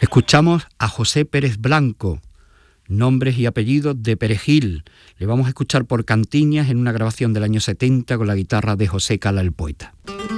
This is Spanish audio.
Escuchamos a José Pérez Blanco, nombres y apellidos de Perejil. Le vamos a escuchar por Cantiñas en una grabación del año 70 con la guitarra de José Cala el Poeta.